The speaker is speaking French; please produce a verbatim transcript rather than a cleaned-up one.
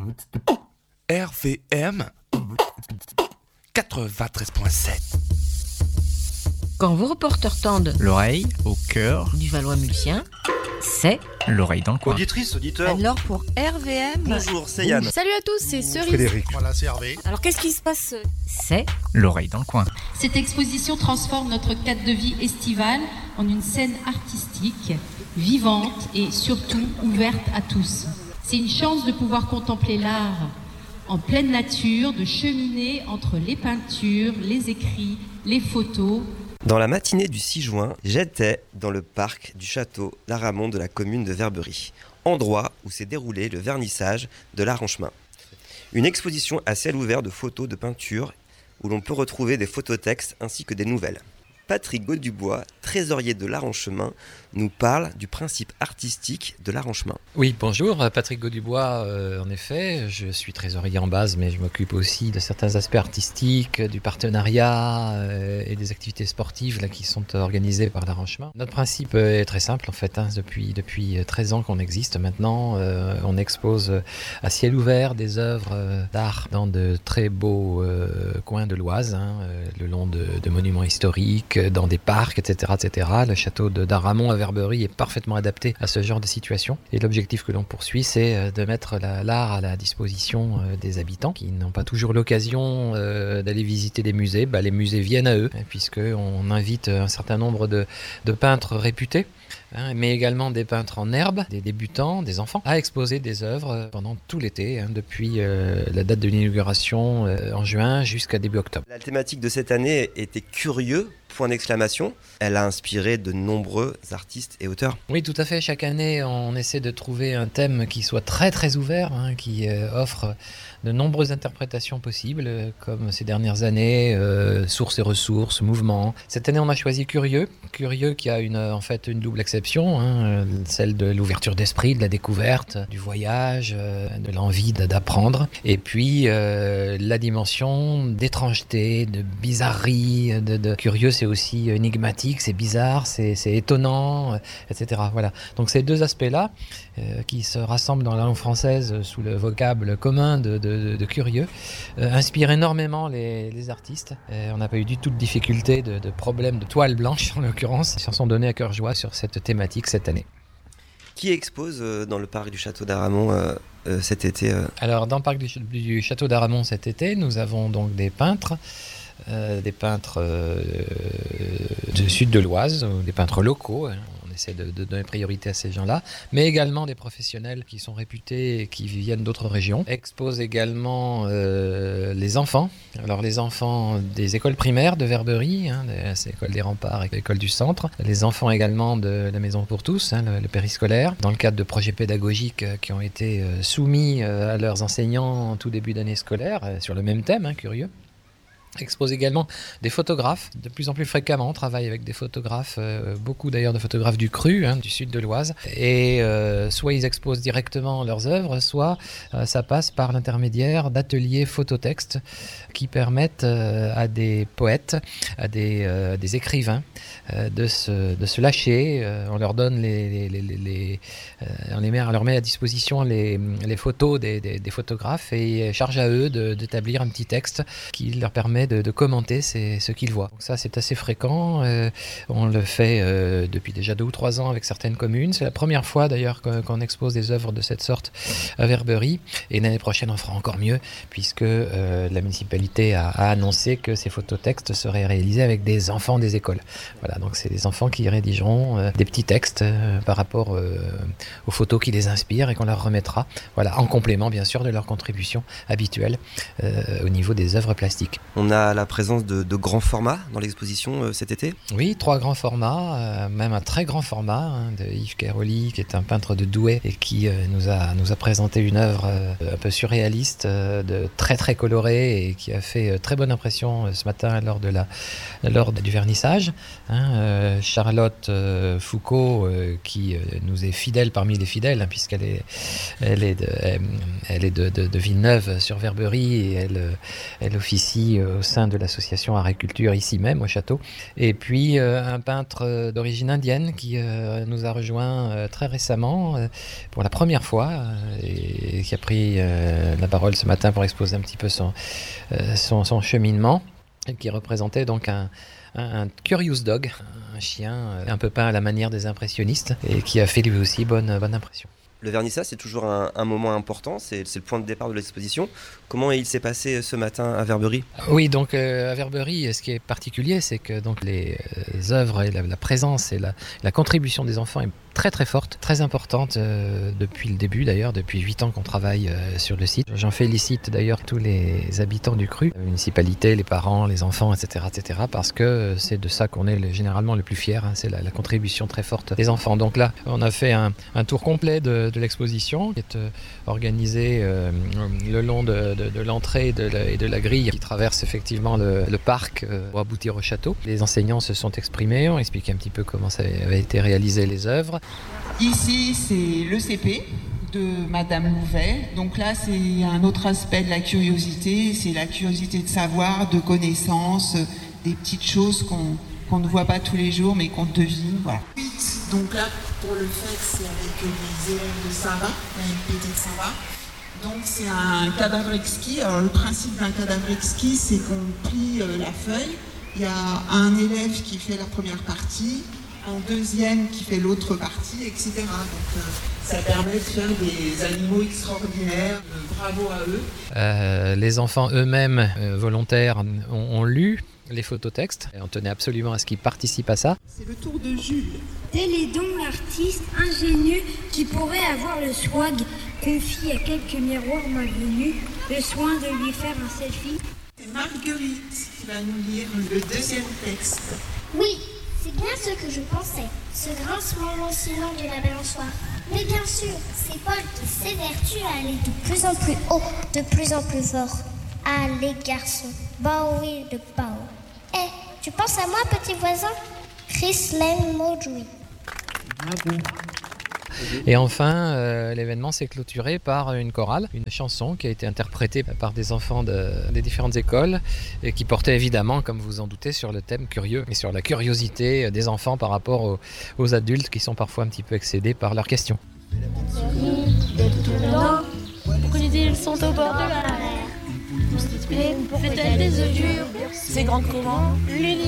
R V M quatre-vingt-treize point sept. Quand vos reporters tendent l'oreille au cœur du Valois-Mulsien, c'est l'oreille dans le coin. Auditrice, auditeur. alors pour R V M. Bonjour, c'est Yann. Salut à tous, c'est Cerise. Frédéric. Voilà, c'est Hervé. Alors qu'est-ce qui se passe? C'est L'oreille dans le coin. Cette exposition transforme notre cadre de vie estivale en une scène artistique, vivante et surtout ouverte à tous. C'est une chance de pouvoir contempler l'art en pleine nature, de cheminer entre les peintures, les écrits, les photos. Dans la matinée du six juin, j'étais dans le parc du château d'Aramon de la commune de Verberie, endroit où s'est déroulé le vernissage de l'Arranchemin. Une exposition à ciel ouvert de photos de peintures où l'on peut retrouver des phototextes ainsi que des nouvelles. Patrick Gaudubois, trésorier de l'Arranchemin, nous parle du principe artistique de l'Arranchemin. Oui, bonjour, Patrick Gaudubois, euh, en effet, je suis trésorier en base, mais je m'occupe aussi de certains aspects artistiques, du partenariat euh, et des activités sportives là, qui sont organisées par l'Arranchemin. Notre principe est très simple en fait, hein, depuis, depuis treize ans qu'on existe maintenant, euh, on expose à ciel ouvert des œuvres euh, d'art dans de très beaux euh, coins de l'Oise, hein, euh, le long de, de monuments historiques, dans des parcs, et cetera, et cetera. Le château de d'Aramon à Verberie est parfaitement adapté à ce genre de situation. Et l'objectif que l'on poursuit, c'est de mettre la, l'art à la disposition euh, des habitants qui n'ont pas toujours l'occasion euh, d'aller visiter des musées. Bah, les musées viennent à eux, hein, puisqu'on invite un certain nombre de, de peintres réputés, hein, mais également des peintres en herbe, des débutants, des enfants, à exposer des œuvres pendant tout l'été, hein, depuis euh, la date de l'inauguration euh, en juin jusqu'à début octobre. La thématique de cette année était curieux, point d'exclamation. Elle a inspiré de nombreux artistes et auteurs. Oui, tout à fait. Chaque année, on essaie de trouver un thème qui soit très très ouvert, hein, qui euh, offre de nombreuses interprétations possibles, euh, comme ces dernières années, euh, sources et ressources, mouvements. Cette année, on a choisi Curieux. Curieux qui a une, en fait une double exception, hein, celle de l'ouverture d'esprit, de la découverte, du voyage, euh, de l'envie de, d'apprendre. Et puis, euh, la dimension d'étrangeté, de bizarrerie. De, de... Curieux, c'est aussi énigmatique, c'est bizarre, c'est, c'est étonnant, euh, et cetera. Voilà. Donc, ces deux aspects-là, euh, qui se rassemblent dans la langue française sous le vocable commun de, de De, de curieux, euh, inspire énormément les, les artistes. Euh, on n'a pas eu du tout de difficulté, de, de problème de toile blanche en l'occurrence. Ils s'en sont donnés à cœur joie sur cette thématique cette année. Qui expose euh, dans le parc du château d'Aramon euh, euh, cet été euh... Alors dans le parc du, du château d'Aramon cet été, nous avons donc des peintres, euh, des peintres euh, du sud de l'Oise, des peintres locaux, hein. Essaie de, de donner priorité à ces gens-là, mais également des professionnels qui sont réputés et qui viennent d'autres régions. Expose également euh, les enfants. Alors les enfants des écoles primaires de Verberie, hein, l'école des Remparts et l'école du Centre. Les enfants également de la Maison pour tous, hein, le, le périscolaire, dans le cadre de projets pédagogiques qui ont été euh, soumis euh, à leurs enseignants en tout début d'année scolaire, euh, sur le même thème, hein, curieux. Expose également des photographes, de plus en plus fréquemment, on travaille avec des photographes, euh, beaucoup d'ailleurs de photographes du Cru, hein, du sud de l'Oise, et euh, soit ils exposent directement leurs œuvres, soit euh, ça passe par l'intermédiaire d'ateliers phototextes qui permettent euh, à des poètes, à des, euh, des écrivains euh, de, se, de se lâcher, euh, on leur donne les, les, les, les euh, on, les met, on leur met à disposition les, les photos des, des, des photographes et charge à eux de, d'établir un petit texte qui leur permet De, de commenter c'est, ce qu'ils voient. Donc ça, c'est assez fréquent. Euh, on le fait euh, depuis déjà deux ou trois ans avec certaines communes. C'est la première fois d'ailleurs qu'on, qu'on expose des œuvres de cette sorte à Verberie. Et l'année prochaine, on fera encore mieux puisque euh, la municipalité a, a annoncé que ces phototextes seraient réalisés avec des enfants des écoles. Voilà, donc c'est des enfants qui rédigeront euh, des petits textes euh, par rapport euh, aux photos qui les inspirent et qu'on leur remettra. Voilà, en complément bien sûr de leur contribution habituelle euh, au niveau des œuvres plastiques. On a la présence de, de grands formats dans l'exposition euh, cet été. Oui, trois grands formats, euh, même un très grand format, hein, de Yves Cairoli, qui est un peintre de Douai et qui euh, nous, a, nous a présenté une œuvre euh, un peu surréaliste, euh, de très très colorée et qui a fait euh, très bonne impression euh, ce matin lors, de la, lors du vernissage. Hein, euh, Charlotte euh, Foucault, euh, qui euh, nous est fidèle parmi les fidèles, hein, puisqu'elle est, elle est, de, elle, Elle est de, de, de Villeneuve-sur-Verberie et elle, elle officie au sein de l'association Agriculture ici même au château. Et puis euh, un peintre d'origine indienne qui euh, nous a rejoint euh, très récemment euh, pour la première fois euh, et qui a pris euh, la parole ce matin pour exposer un petit peu son, euh, son, son cheminement et qui représentait donc un un curious dog, un chien un peu peint à la manière des impressionnistes et qui a fait lui aussi bonne, bonne impression. Le vernissage, c'est toujours un, un moment important, c'est, c'est le point de départ de l'exposition. Comment il s'est passé ce matin à Verberie ? Oui, donc euh, à Verberie, ce qui est particulier, c'est que donc, les euh, œuvres et la, la présence et la, la contribution des enfants est très très forte, très importante euh, depuis le début d'ailleurs, depuis huit ans qu'on travaille euh, sur le site. J'en félicite d'ailleurs tous les habitants du cru, la municipalité, les parents, les enfants, et cetera, et cetera, parce que c'est de ça qu'on est le, généralement le plus fier, hein, c'est la, la contribution très forte des enfants. Donc là, on a fait un, un tour complet de, de l'exposition qui est euh, organisé euh, le long de, de, de l'entrée de la, et de la grille qui traverse effectivement le, le parc euh, pour aboutir au château. Les enseignants se sont exprimés, ont expliqué un petit peu comment ça avait été réalisé les œuvres. Ici, c'est le C P de Madame Louvet. Donc là, c'est un autre aspect de la curiosité. C'est la curiosité de savoir, de connaissances, des petites choses qu'on, qu'on ne voit pas tous les jours, mais qu'on devine. Voilà. Donc là, pour le faire, c'est avec les élèves de Sarah, la M P T de Sarah. Donc c'est un cadavre exquis. Alors le principe d'un cadavre exquis, c'est qu'on plie euh, la feuille. Il y a un élève qui fait la première partie, un deuxième qui fait l'autre partie, et cetera. Donc euh, ça permet de faire des animaux extraordinaires. Euh, bravo à eux. Euh, les enfants eux-mêmes, euh, volontaires, ont, ont lu les phototextes. Et on tenait absolument à ce qu'ils participent à ça. C'est le tour de Jules. Télédon, l'artiste ingénieux qui pourrait avoir le swag, confie à quelques miroirs malvenus le soin de lui faire un selfie. C'est Marguerite qui va nous lire le deuxième texte. Oui, c'est bien ce que je pensais, ce grincement lancinant de la balançoire. Mais bien sûr, c'est Paul qui s'évertue à aller de plus en plus haut, de plus en plus fort. Ah, les garçons, bah oui, le bao. Eh, tu penses à moi, petit voisin ? Chris Lane Maudry. Bravo. Et enfin, euh, l'événement s'est clôturé par une chorale, une chanson qui a été interprétée par des enfants de, des différentes écoles et qui portait évidemment, comme vous en doutez, sur le thème curieux et sur la curiosité des enfants par rapport aux, aux adultes qui sont parfois un petit peu excédés par leurs questions. Pourquoi les îles sont au bord de la mer? Fait-elle des œufs durs? C'est grand comment? L'univers